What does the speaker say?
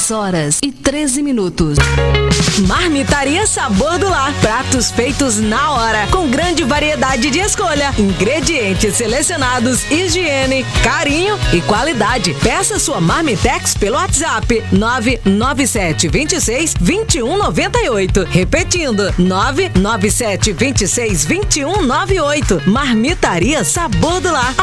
6h13. Marmitaria Sabor do Lar. Pratos feitos na hora, com grande variedade de escolha, ingredientes selecionados, higiene, carinho e qualidade. Peça sua Marmitex pelo WhatsApp 997262198. Repetindo, 997262198. Marmitaria Sabor do Lar.